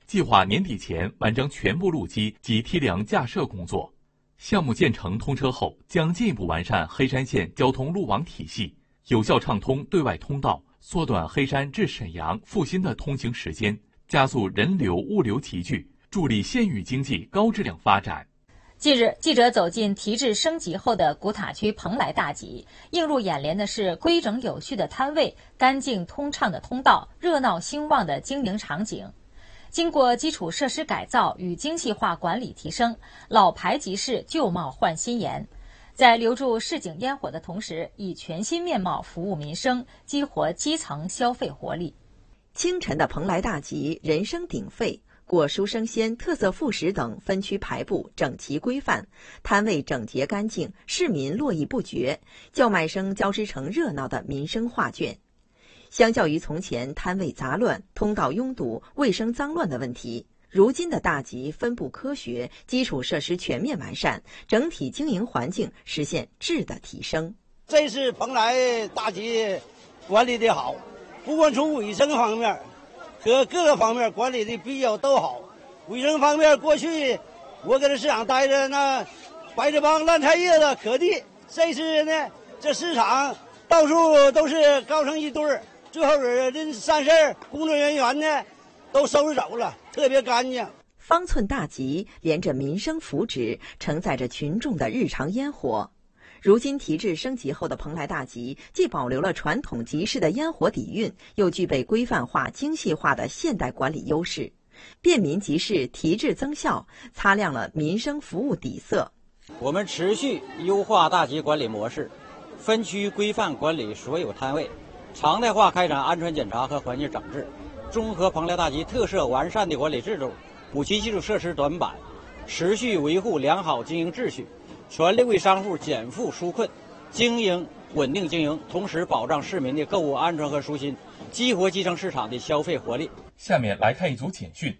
计划年底前完成全部路基及梯梁架设工作。项目建成通车后，将进一步完善黑山县交通路网体系，有效畅通对外通道，缩短黑山至沈阳、阜新的通行时间，加速人流物流集聚，助力县域经济高质量发展。 近日，记者走进提质升级后的古塔区蓬莱大集，映入眼帘的是规整有序的摊位、干净通畅的通道、热闹兴旺的经营场景。经过基础设施改造与精细化管理提升，老牌集市旧貌换新颜，在留住市井烟火的同时，以全新面貌服务民生，激活基层消费活力。 清晨的蓬莱大集人声鼎沸，果蔬生鲜、特色副食等分区排布整齐规范，摊位整洁干净，市民络绎不绝，叫卖声交织成热闹的民生画卷。相较于从前摊位杂乱、通道拥堵、卫生脏乱的问题，如今的大集分布科学，基础设施全面完善，整体经营环境实现质的提升。 这次蓬莱大集管理的好，不管从卫生方面和各个方面管理的比较都好。卫生方面，过去我搁这市场待着，那摆着帮烂菜叶子可地，这次呢，这市场到处都是高成一堆儿。最后人散事儿，工作人员呢都收拾走了，特别干净。 方寸大集连着民生福祉，承载着群众的日常烟火。如今提质升级后的蓬莱大集，既保留了传统集市的烟火底蕴，又具备规范化、精细化的现代管理优势，便民集市提质增效，擦亮了民生服务底色。 我们持续优化大集管理模式，分区规范管理所有摊位，常态化开展安全检查和环境整治，综合蓬莱大集特色完善的管理制度，补齐基础设施短板，持续维护良好经营秩序，全力为商户减负纾困，稳定经营，同时保障市民的购物安全和舒心，激活基层市场的消费活力。 下面来看一组简讯。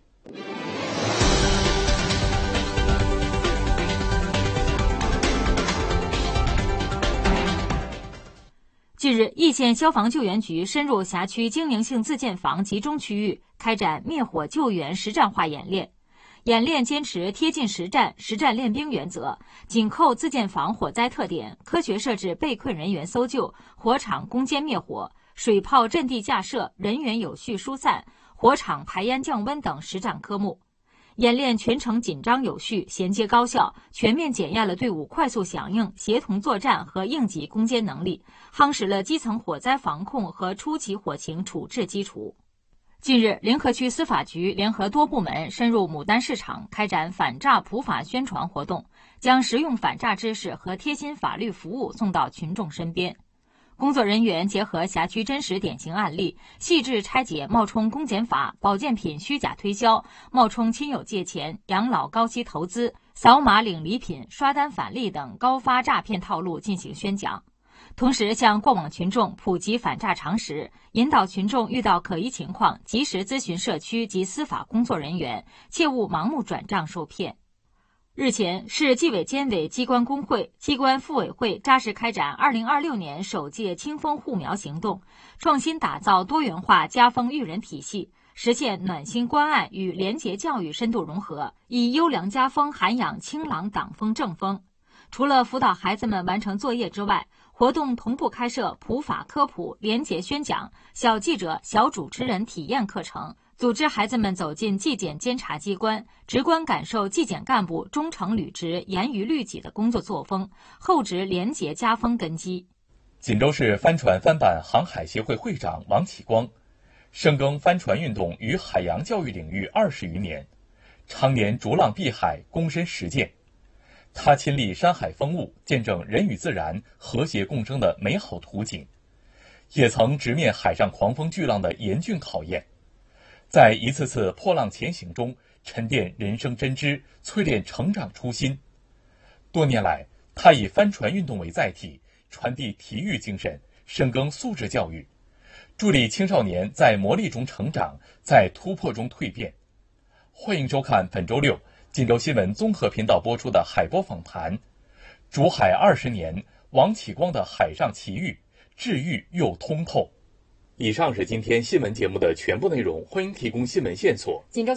近日，易县消防救援局深入辖区经营性自建房集中区域，开展灭火救援实战化演练。演练坚持贴近实战、实战练兵原则，紧扣自建房火灾特点，科学设置被困人员搜救、火场攻坚灭火、水炮阵地架设、人员有序疏散、火场排烟降温等实战科目。演练全程紧张有序、衔接高效，全面检验了队伍快速响应、协同作战和应急攻坚能力，夯实了基层火灾防控和初级火情处置基础。近日，临河区司法局联合多部门深入牡丹市场，开展反诈普法宣传活动，将实用反诈知识和贴心法律服务送到群众身边。工作人员结合辖区真实典型案例，细致拆解冒充公检法、保健品虚假推销、冒充亲友借钱、养老高息投资、扫码领礼品、刷单返利等高发诈骗套路进行宣讲。同时向过往群众普及反诈常识，引导群众遇到可疑情况及时咨询社区及司法工作人员，切勿盲目转账受骗。日前，市纪委监委机关工会、机关妇委会扎实开展2026年首届清风护苗行动，创新打造多元化家风育人体系，实现暖心关爱与廉洁教育深度融合，以优良家风涵养清朗党风正风。除了辅导孩子们完成作业之外，活动同步开设普法科普、廉洁宣讲、小记者、小主持人体验课程，组织孩子们走进纪检监察机关，直观感受纪检干部忠诚履职、严于律己的工作作风，厚植廉洁家风根基。 锦州市帆船帆板航海协会会长王启光，深耕帆船运动与海洋教育领域20余年，常年逐浪避海，躬身实践。他亲历山海风物，见证人与自然和谐共生的美好图景，也曾直面海上狂风巨浪的严峻考验，在一次次破浪前行中沉淀人生真知，淬炼成长初心。多年来，他以帆船运动为载体，传递体育精神，深耕素质教育，助力青少年在磨砺中成长，在突破中蜕变。欢迎收看本周六锦州新闻综合频道播出的海波访谈，逐海20年，王启光的海上奇遇，治愈又通透。以上是今天新闻节目的全部内容，欢迎提供新闻线索。 锦州